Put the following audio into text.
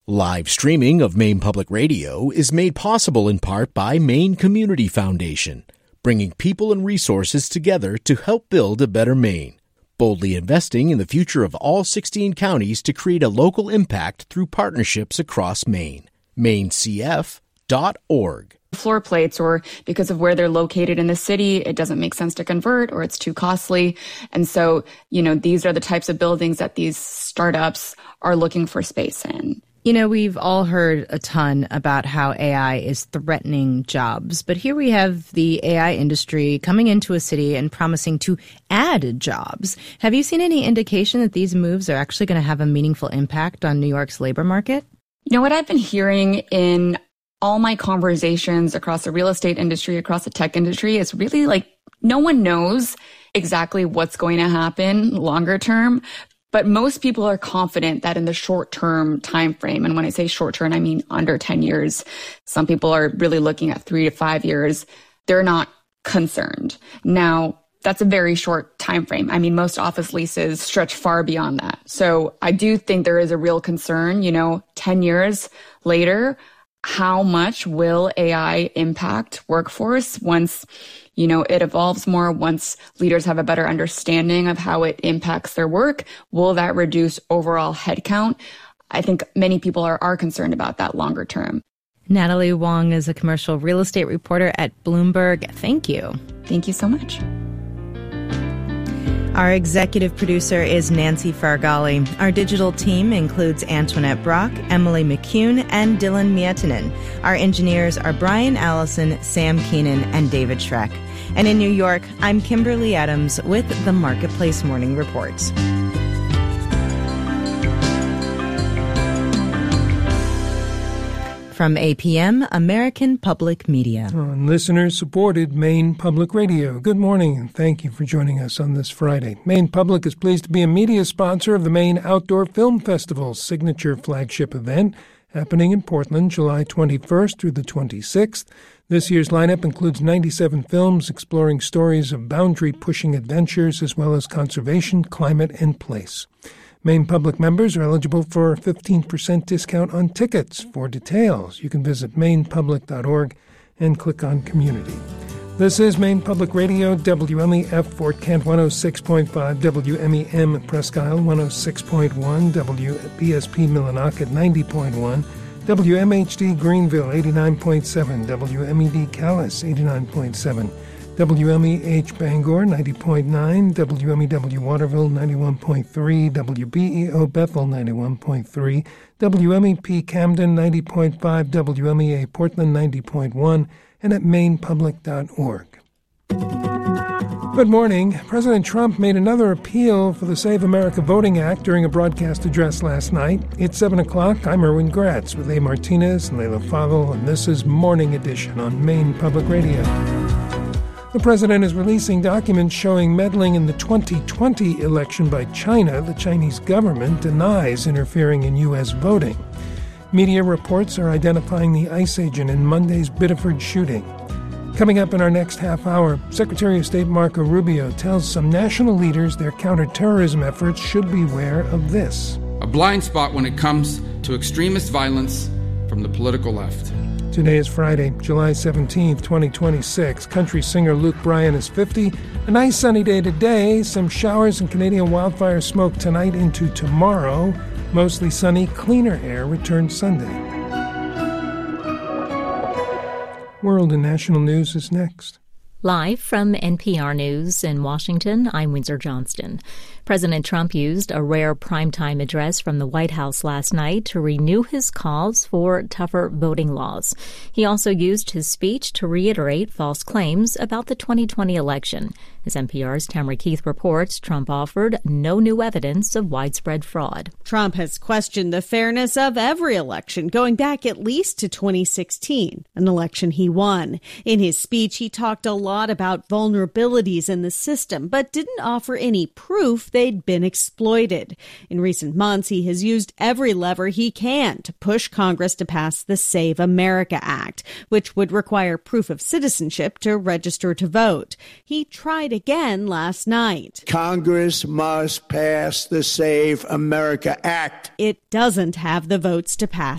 Live streaming of Maine Public Radio is made possible in part by Maine Community Foundation, bringing people and resources together to help build a better Maine. Boldly investing in the future of all 16 counties to create a local impact through partnerships across Maine. MaineCF.org. Floor plates, or because of where they're located in the city, it doesn't make sense to convert or it's too costly. And so, these are the types of buildings that these startups are looking for space in. We've all heard a ton about how AI is threatening jobs, but here we have the AI industry coming into a city and promising to add jobs. Have you seen any indication that these moves are actually going to have a meaningful impact on New York's labor market? What I've been hearing in all my conversations across the real estate industry, across the tech industry, is really no one knows exactly what's going to happen longer term. But most people are confident that in the short-term time frame, and when I say short-term, I mean under 10 years, some people are really looking at 3 to 5 years, they're not concerned. Now, that's a very short time frame. I mean, most office leases stretch far beyond that. So I do think there is a real concern, 10 years later, how much will AI impact workforce once it evolves more, once leaders have a better understanding of how it impacts their work? Will that reduce overall headcount? I think many people are concerned about that longer term. Natalie Wong is a commercial real estate reporter at Bloomberg. Thank you. Thank you so much. Our executive producer is Nancy Fargali. Our digital team includes Antoinette Brock, Emily McCune, and Dylan Mietinen. Our engineers are Brian Allison, Sam Keenan, and David Schreck. And in New York, I'm Kimberly Adams with the Marketplace Morning Report. From APM, American Public Media. On listener-supported Maine Public Radio. Good morning, and thank you for joining us on this Friday. Maine Public is pleased to be a media sponsor of the Maine Outdoor Film Festival's signature flagship event, happening in Portland, July 21st through the 26th. This year's lineup includes 97 films exploring stories of boundary-pushing adventures as well as conservation, climate, and place. Maine Public members are eligible for a 15% discount on tickets. For details, you can visit mainepublic.org and click on Community. This is Maine Public Radio, WMEF Fort Kent 106.5, WMEM Presque Isle 106.1, WBSP Millinocket 90.1, WMHD Greenville 89.7, WMED Calais 89.7, WMEH Bangor 90.9, WMEW Waterville 91.3, WBEO Bethel 91.3, WMEP Camden 90.5, WMEA Portland 90.1, and at mainepublic.org. Good morning. President Trump made another appeal for the Save America Voting Act during a broadcast address last night. It's 7 o'clock. I'm Erwin Gratz with A. Martinez and Leila Fadel, and this is Morning Edition on Maine Public Radio. The president is releasing documents showing meddling in the 2020 election by China. The Chinese government denies interfering in U.S. voting. Media reports are identifying the ICE agent in Monday's Biddeford shooting. Coming up in our next half hour, Secretary of State Marco Rubio tells some national leaders their counterterrorism efforts should beware of this. A blind spot when it comes to extremist violence from the political left. Today is Friday, July 17th, 2026. Country singer Luke Bryan is 50. A nice sunny day today. Some showers and Canadian wildfire smoke tonight into tomorrow. Mostly sunny, cleaner air returns Sunday. World and National News is next. Live from NPR News in Washington, I'm Windsor Johnston. President Trump used a rare primetime address from the White House last night to renew his calls for tougher voting laws. He also used his speech to reiterate false claims about the 2020 election. As NPR's Tamara Keith reports, Trump offered no new evidence of widespread fraud. Trump has questioned the fairness of every election, going back at least to 2016, an election he won. In his speech, he talked a lot about vulnerabilities in the system, but didn't offer any proof they'd been exploited. In recent months, he has used every lever he can to push Congress to pass the Save America Act, which would require proof of citizenship to register to vote. He tried again last night. Congress must pass the Save America Act. It doesn't have the votes to pass